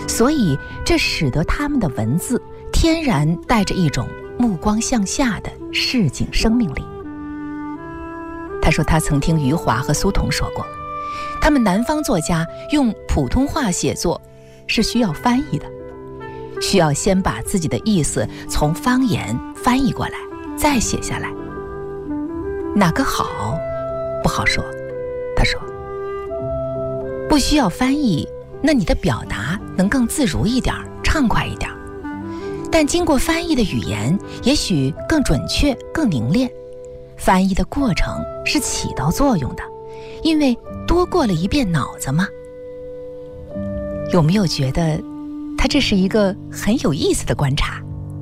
所以这使得他们的文字天然带着一种目光向下的市井生命力。他说他曾听余华和苏童说过，他们南方作家用普通话写作是需要翻译的，需要先把自己的意思从方言翻译过来，再写下来。哪个好不好说，他说不需要翻译，那你的表达能更自如一点，畅快一点。但经过翻译的语言也许更准确更凝练，翻译的过程是起到作用的，因为多过了一遍脑子嘛。有没有觉得他这是一个很有意思的观察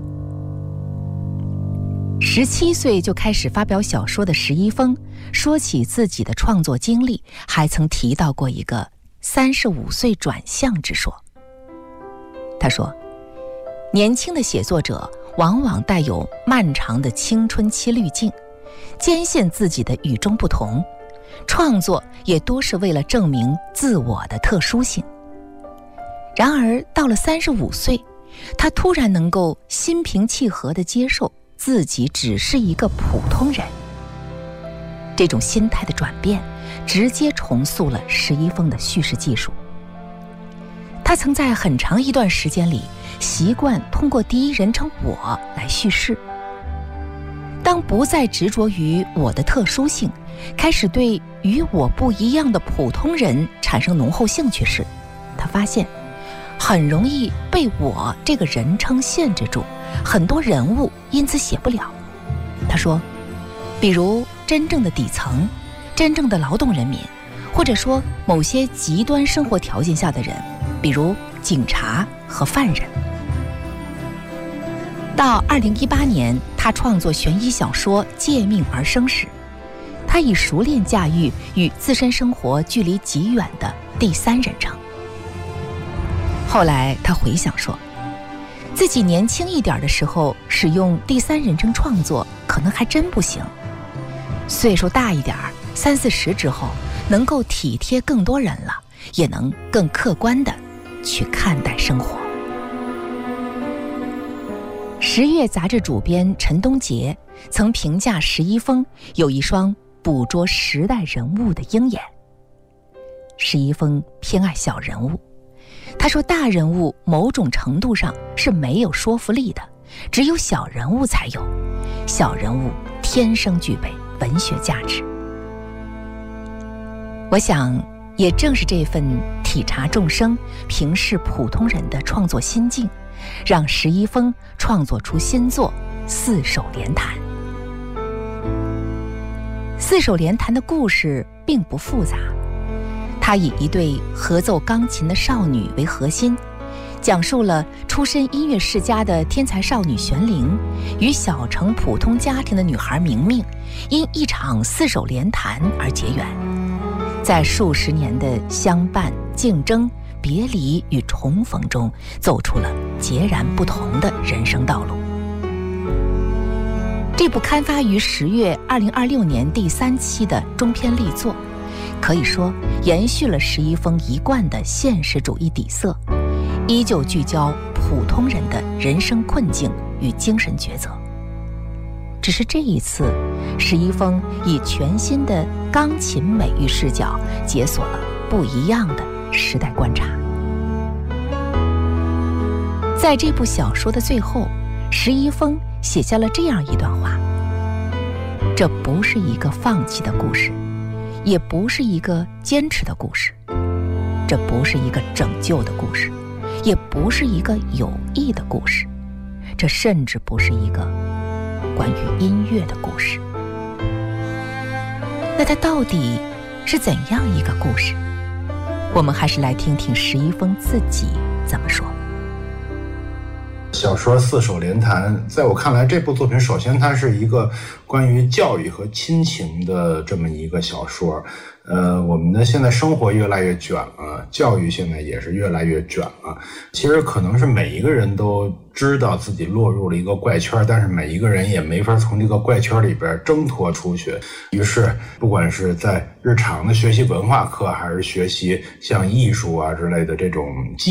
？17岁就开始发表小说的石一峰说起自己的创作经历，还曾提到过一个35岁转向之说。他说，年轻的写作者往往带有漫长的青春期滤镜，坚信自己的与众不同，创作也多是为了证明自我的特殊性。然而到了35岁，他突然能够心平气和地接受自己只是一个普通人。这种心态的转变直接重塑了石一峰的叙事技术。他曾在很长一段时间里习惯通过第一人称我来叙事。当不再执着于我的特殊性，开始对与我不一样的普通人产生浓厚兴趣时，他发现很容易被我这个人称限制住，很多人物因此写不了。他说，比如真正的底层，真正的劳动人民，或者说某些极端生活条件下的人，比如警察和犯人。到2018年，他创作悬疑小说《借命而生》时，他已熟练驾驭与自身生活距离极远的第三人称。后来他回想说，自己年轻一点的时候使用第三人称创作可能还真不行，岁数大一点，30、40之后能够体贴更多人了，也能更客观地去看待生活。十月杂志主编陈东杰曾评价石一峰有一双捕捉时代人物的鹰眼。石一峰偏爱小人物，他说大人物某种程度上是没有说服力的，只有小人物才有，小人物天生具备文学价值。我想也正是这份体察众生平视普通人的创作心境，让石一峰创作出新作《四手联弹》。四手联弹的故事并不复杂，它以一对合奏钢琴的少女为核心，讲述了出身音乐世家的天才少女玄灵与小城普通家庭的女孩明明因一场四手联弹而结缘，在数十年的相伴、竞争、别离与重逢中，走出了截然不同的人生道路。这部刊发于10月2026年第3期的中篇力作，可以说延续了石一峰一贯的现实主义底色，依旧聚焦普通人的人生困境与精神抉择。只是这一次，石一峰以全新的钢琴美育视角，解锁了不一样的时代观察。在这部小说的最后，石一峰写下了这样一段话：这不是一个放弃的故事，也不是一个坚持的故事，这不是一个拯救的故事，也不是一个有益的故事，这甚至不是一个关于音乐的故事。那它到底是怎样一个故事？我们还是来听听石一峰自己怎么说。 小说《四手联弹》在我看来，这部作品首先它是一个关于教育和亲情的这么一个小说。我们的现在生活越来越卷了，教育现在也是越来越卷了。其实可能是每一个人都知道自己落入了一个怪圈，但是每一个人也没法从这个怪圈里边挣脱出去。于是不管是在日常的学习文化课，还是学习像艺术啊之类的这种技